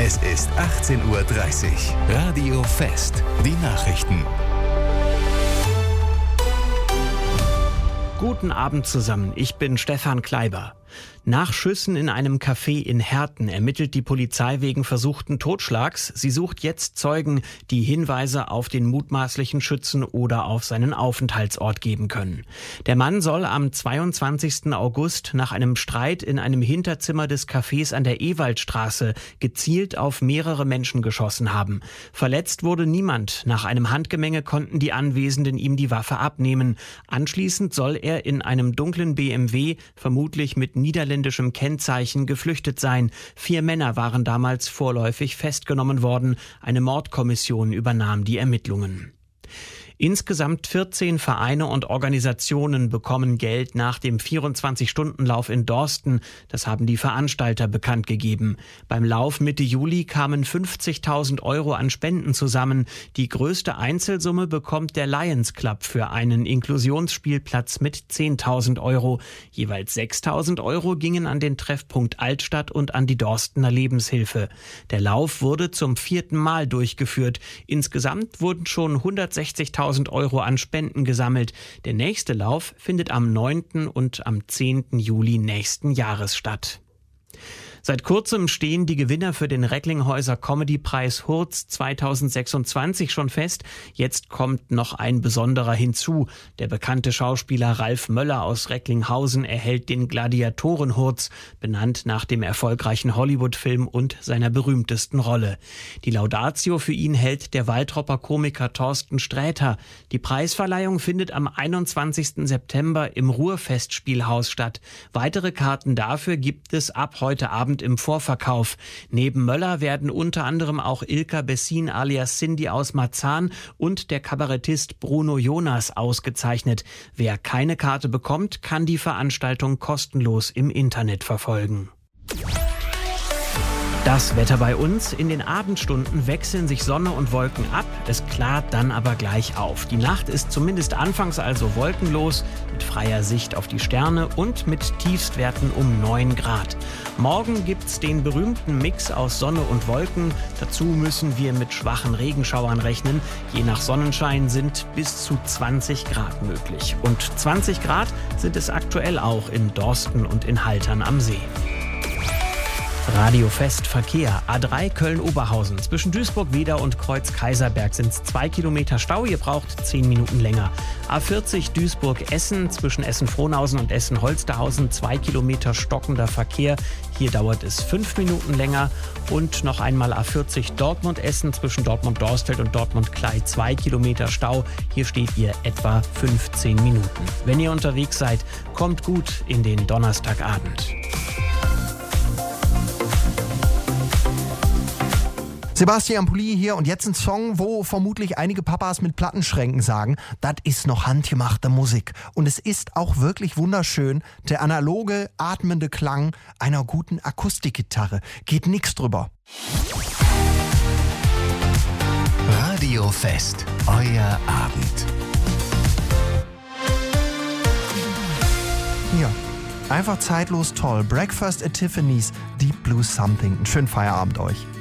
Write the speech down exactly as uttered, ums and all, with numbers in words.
Es ist achtzehn Uhr dreißig. Radio Fest. Die Nachrichten. Guten Abend zusammen, ich bin Stefan Kleiber. Nach Schüssen in einem Café in Herten ermittelt die Polizei wegen versuchten Totschlags. Sie sucht jetzt Zeugen, die Hinweise auf den mutmaßlichen Schützen oder auf seinen Aufenthaltsort geben können. Der Mann soll am zweiundzwanzigsten August nach einem Streit in einem Hinterzimmer des Cafés an der Ewaldstraße gezielt auf mehrere Menschen geschossen haben. Verletzt wurde niemand. Nach einem Handgemenge konnten die Anwesenden ihm die Waffe abnehmen. Anschließend soll er in einem dunklen B M W, vermutlich mit niederländischem Kennzeichen, geflüchtet sein. Vier Männer waren damals vorläufig festgenommen worden. Eine Mordkommission übernahm die Ermittlungen. Insgesamt vierzehn Vereine und Organisationen bekommen Geld nach dem vierundzwanzig-Stunden-Lauf in Dorsten. Das haben die Veranstalter bekannt gegeben. Beim Lauf Mitte Juli kamen fünfzigtausend Euro an Spenden zusammen. Die größte Einzelsumme bekommt der Lions Club für einen Inklusionsspielplatz mit zehntausend Euro. Jeweils sechstausend Euro gingen an den Treffpunkt Altstadt und an die Dorstener Lebenshilfe. Der Lauf wurde zum vierten Mal durchgeführt. Insgesamt wurden schon hundertsechzigtausend Euro an Spenden gesammelt. Der nächste Lauf findet am neunten und am zehnten Juli nächsten Jahres statt. Seit kurzem stehen die Gewinner für den Recklinghäuser Comedy-Preis Hurz zweitausendsechsundzwanzig schon fest. Jetzt kommt noch ein besonderer hinzu. Der bekannte Schauspieler Ralf Möller aus Recklinghausen erhält den Gladiatoren-Hurz, benannt nach dem erfolgreichen Hollywood-Film und seiner berühmtesten Rolle. Die Laudatio für ihn hält der Waltropper Komiker Thorsten Sträter. Die Preisverleihung findet am einundzwanzigsten September im Ruhrfestspielhaus statt. Weitere Karten dafür gibt es ab heute Abend im Vorverkauf. Neben Möller werden unter anderem auch Ilka Bessin alias Cindy aus Marzahn und der Kabarettist Bruno Jonas ausgezeichnet. Wer keine Karte bekommt, kann die Veranstaltung kostenlos im Internet verfolgen. Das Wetter bei uns. In den Abendstunden wechseln sich Sonne und Wolken ab. Es klart dann aber gleich auf. Die Nacht ist zumindest anfangs also wolkenlos, mit freier Sicht auf die Sterne und mit Tiefstwerten um neun Grad. Morgen gibt's den berühmten Mix aus Sonne und Wolken. Dazu müssen wir mit schwachen Regenschauern rechnen. Je nach Sonnenschein sind bis zu zwanzig Grad möglich. Und zwanzig Grad sind es aktuell auch in Dorsten und in Haltern am See. Radio Fest Verkehr. A drei Köln-Oberhausen. Zwischen Duisburg-Wedau und Kreuz-Kaiserberg sind es zwei Kilometer Stau. Ihr braucht zehn Minuten länger. A vierzig Duisburg-Essen. Zwischen Essen-Frohnhausen und Essen-Holsterhausen zwei Kilometer stockender Verkehr. Hier dauert es fünf Minuten länger. Und noch einmal A vierzig Dortmund-Essen. Zwischen Dortmund-Dorsfeld und Dortmund-Klei zwei Kilometer Stau. Hier steht ihr etwa fünfzehn Minuten. Wenn ihr unterwegs seid, kommt gut in den Donnerstagabend. Sebastian Pulli hier und jetzt ein Song, wo vermutlich einige Papas mit Plattenschränken sagen, das ist noch handgemachte Musik. Und es ist auch wirklich wunderschön, der analoge, atmende Klang einer guten Akustikgitarre. Geht nix drüber. Radio Fest, euer Abend. Hier, einfach zeitlos toll. Breakfast at Tiffany's, Deep Blue Something. Einen schönen Feierabend euch.